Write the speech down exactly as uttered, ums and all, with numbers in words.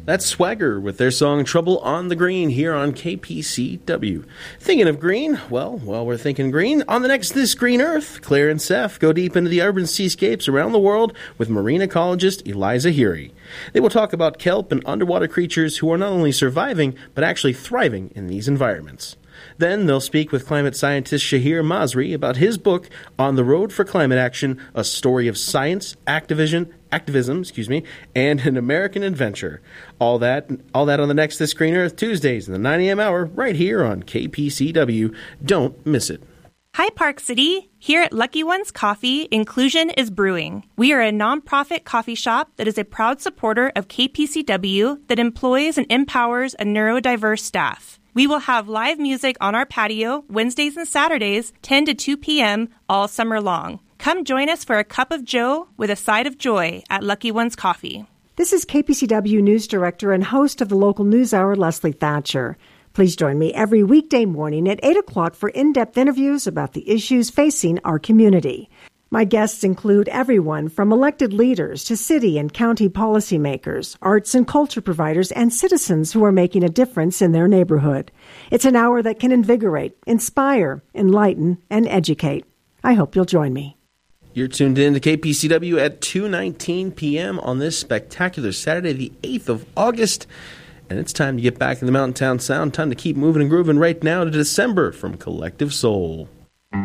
That's Swagger with their song Trouble on the Green here on K P C W. Thinking of green? Well, while we're thinking green, on the next This Green Earth, Claire and Seth go deep into the urban seascapes around the world with marine ecologist Eliza Heery. They will talk about kelp and underwater creatures who are not only surviving, but actually thriving in these environments. Then they'll speak with climate scientist Shahir Masri about his book, On the Road for Climate Action, a story of science, activism, activism, excuse me, and an American adventure. All that, all that on the next This Green Earth Tuesdays in the nine a.m. hour right here on K P C W. Don't miss it. Hi, Park City. Here at Lucky Ones Coffee, inclusion is brewing. We are a nonprofit coffee shop that is a proud supporter of K P C W that employs and empowers a neurodiverse staff. We will have live music on our patio Wednesdays and Saturdays, ten to two p.m. all summer long. Come join us for a cup of joe with a side of joy at Lucky Ones Coffee. This is K P C W News Director and host of the local news hour, Leslie Thatcher. Please join me every weekday morning at eight o'clock for in-depth interviews about the issues facing our community. My guests include everyone from elected leaders to city and county policymakers, arts and culture providers, and citizens who are making a difference in their neighborhood. It's an hour that can invigorate, inspire, enlighten, and educate. I hope you'll join me. You're tuned in to K P C W at two nineteen p.m. on this spectacular Saturday, the eighth of August. And it's time to get back in the Mountain Town sound. Time to keep moving and grooving right now to December from Collective Soul.